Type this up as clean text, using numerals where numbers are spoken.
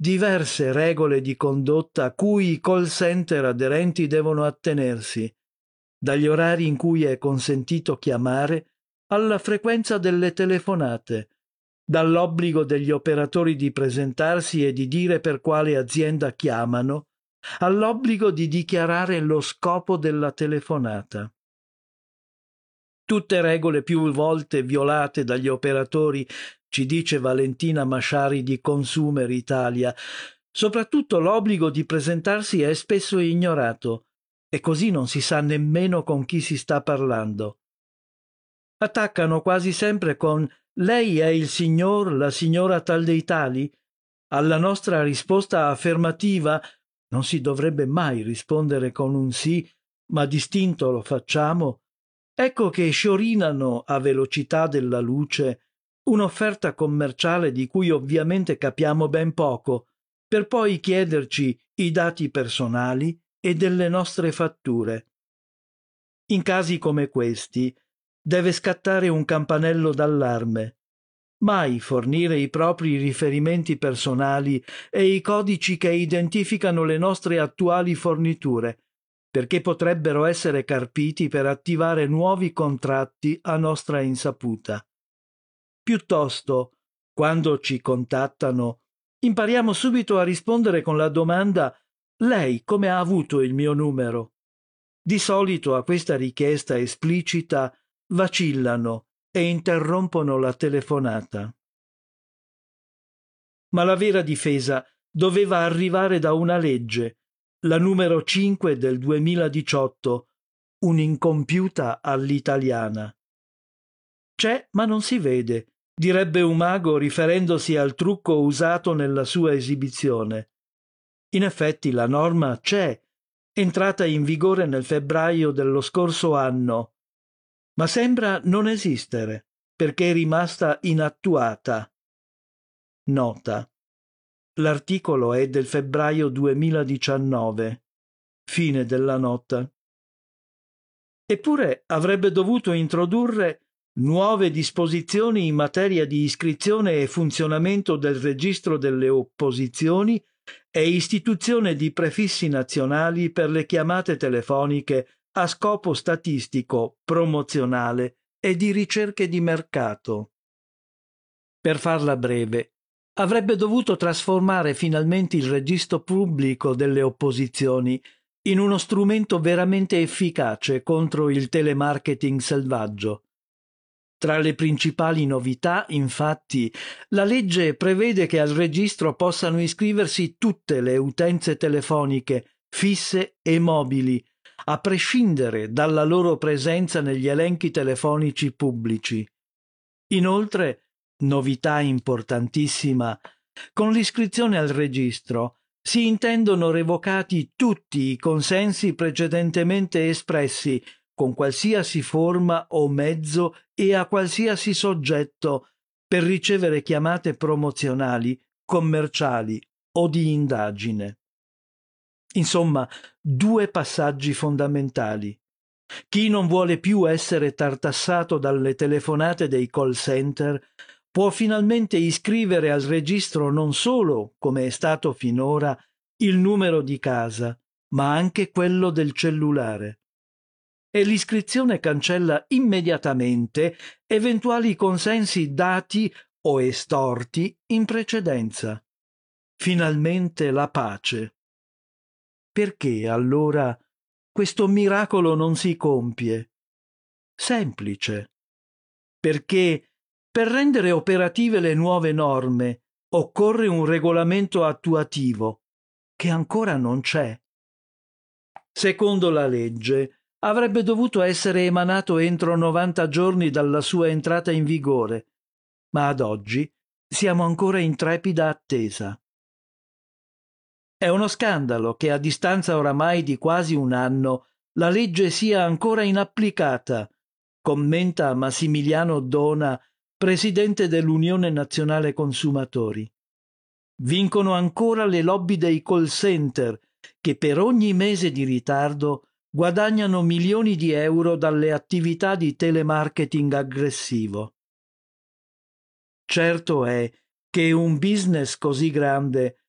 diverse regole di condotta a cui i call center aderenti devono attenersi, dagli orari in cui è consentito chiamare alla frequenza delle telefonate, dall'obbligo degli operatori di presentarsi e di dire per quale azienda chiamano, all'obbligo di dichiarare lo scopo della telefonata. Tutte regole più volte violate dagli operatori, ci dice Valentina Masciari di Consumer Italia. Soprattutto l'obbligo di presentarsi è spesso ignorato e così non si sa nemmeno con chi si sta parlando. Attaccano quasi sempre con «Lei è il signor, la signora tal dei tali?» Alla nostra risposta affermativa non si dovrebbe mai rispondere con un sì, ma distinto lo facciamo. Ecco che sciorinano a velocità della luce un'offerta commerciale di cui ovviamente capiamo ben poco, per poi chiederci i dati personali e delle nostre fatture. In casi come questi deve scattare un campanello d'allarme. Mai fornire i propri riferimenti personali e i codici che identificano le nostre attuali forniture, perché potrebbero essere carpiti per attivare nuovi contratti a nostra insaputa. Piuttosto, quando ci contattano, impariamo subito a rispondere con la domanda «Lei come ha avuto il mio numero?» Di solito a questa richiesta esplicita vacillano e interrompono la telefonata. Ma la vera difesa doveva arrivare da una legge, la numero 5 del 2018, un'incompiuta all'italiana. C'è ma non si vede, direbbe un mago riferendosi al trucco usato nella sua esibizione. In effetti la norma c'è, entrata in vigore nel febbraio dello scorso anno, ma sembra non esistere perché è rimasta inattuata. Nota. L'articolo è del febbraio 2019. Fine della nota. Eppure avrebbe dovuto introdurre nuove disposizioni in materia di iscrizione e funzionamento del registro delle opposizioni e istituzione di prefissi nazionali per le chiamate telefoniche a scopo statistico, promozionale e di ricerche di mercato. Per farla breve, avrebbe dovuto trasformare finalmente il registro pubblico delle opposizioni in uno strumento veramente efficace contro il telemarketing selvaggio. Tra le principali novità, infatti, la legge prevede che al registro possano iscriversi tutte le utenze telefoniche, fisse e mobili, a prescindere dalla loro presenza negli elenchi telefonici pubblici. Inoltre, novità importantissima, con l'iscrizione al registro si intendono revocati tutti i consensi precedentemente espressi con qualsiasi forma o mezzo e a qualsiasi soggetto per ricevere chiamate promozionali, commerciali o di indagine. Insomma, due passaggi fondamentali. Chi non vuole più essere tartassato dalle telefonate dei call center può finalmente iscrivere al registro non solo, come è stato finora, il numero di casa, ma anche quello del cellulare. E l'iscrizione cancella immediatamente eventuali consensi dati o estorti in precedenza. Finalmente la pace. Perché allora questo miracolo non si compie? Semplice. Perché per rendere operative le nuove norme occorre un regolamento attuativo, che ancora non c'è. Secondo la legge, avrebbe dovuto essere emanato entro 90 giorni dalla sua entrata in vigore, ma ad oggi siamo ancora in trepida attesa. È uno scandalo che a distanza oramai di quasi un anno la legge sia ancora inapplicata, commenta Massimiliano Dona, presidente dell'Unione Nazionale Consumatori. Vincono ancora le lobby dei call center che per ogni mese di ritardo guadagnano milioni di euro dalle attività di telemarketing aggressivo. Certo è che un business così grande